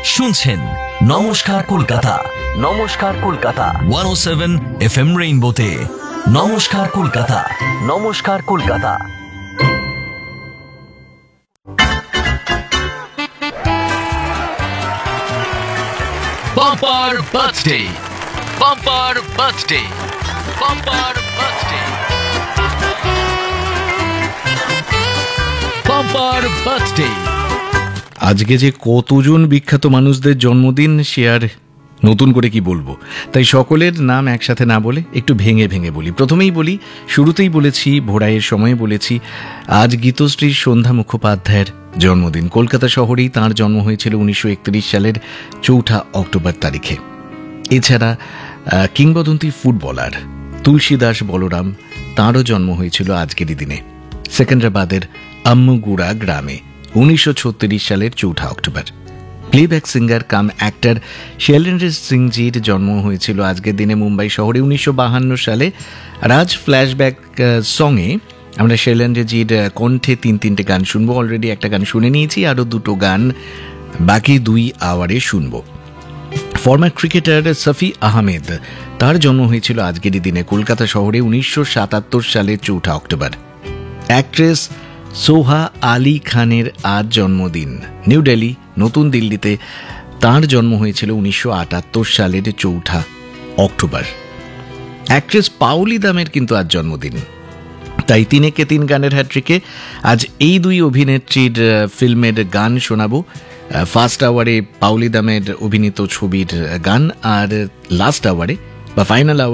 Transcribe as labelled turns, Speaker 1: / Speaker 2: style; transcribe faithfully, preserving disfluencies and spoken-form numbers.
Speaker 1: শুনছেন নমস্কার কলকাতা, নমস্কার কলকাতা একশো সাত এফএম রেইনবোতে। নমস্কার কলকাতা, নমস্কার Kolkata. Bumper birthday, bumper birthday, bumper birthday, bumper birthday.
Speaker 2: আজকে যে কতজন বিখ্যাত মানুষদের জন্মদিন সে আর নতুন করে কি বলবো, তাই সকলের নাম একসাথে না বলে একটু ভেঙে ভেঙে বলি। প্রথমেই বলি, শুরুতেই বলেছি, ভোরাইয়ের সময় বলেছি, আজ গীতশ্রী সন্ধ্যা মুখোপাধ্যায়ের জন্মদিন। কলকাতা শহরেই তাঁর জন্ম হয়েছিল উনিশশো একত্রিশ সালের চৌঠা অক্টোবর তারিখে। এছাড়া কিংবদন্তি ফুটবলার তুলসী দাস বলরাম, তাঁরও জন্ম হয়েছিল আজকেরই দিনে সেকেন্দ্রাবাদের আম্মুগুড়া গ্রামে উনিশশো ছত্রিশ সালের চৌঠা অক্টোবর। প্লেব্যাক সিঙ্গার কাম অ্যাক্টর শৈলেন্দ্র সিংজির জন্ম হয়েছিল আজকের দিনে মুম্বাই শহরে উনিশশো বাহান্ন সালে। আর আজ ফ্ল্যাশব্যাক সঙ্গে আমরা শৈলেন্দ্রজির কণ্ঠে তিন তিনটে গান শুনবো। অলরেডি একটা গান শুনে নিয়েছি, আরও দুটো গান বাকি দুই আওয়ারে শুনবো। ফরমার ক্রিকেটার সফি আহমেদ, তার জন্ম হয়েছিল আজকেরই দিনে কলকাতা শহরে উনিশশো সাতাত্তর সালের চৌঠা অক্টোবর। অ্যাক্ট্রেস সোহা আলী খানের আজ জন্মদিন। নিউ দিল্লি, নতুন দিল্লিতে তাঁর জন্ম হয়েছিল উনিশশো আটাত্তর সালের চৌঠা অক্টোবর। অ্যাক্ট্রেস পাওলি দামের কিন্তু আজ জন্মদিন, তাই তিনেকে তিন গানের হ্যাট্রিকে আজ এই দুই অভিনেত্রীর ফিল্মের গান শোনাবো। ফার্স্ট আওয়ারে পাওলি দামের অভিনীত ছবির গান, আর লাস্ট আওয়ারে বা ফাইনাল আওয়ারে